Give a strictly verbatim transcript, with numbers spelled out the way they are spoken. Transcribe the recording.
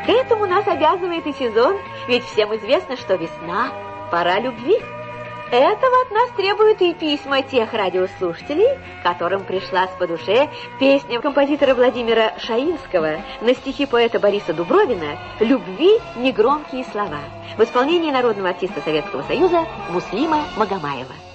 К этому нас обязывает и сезон, ведь всем известно, что весна – пора любви. Этого от нас требуют и письма тех радиослушателей, которым пришлась по душе песня композитора Владимира Шаинского на стихи поэта Бориса Дубровина «Любви негромкие слова» в исполнении народного артиста Советского Союза Муслима Магомаева.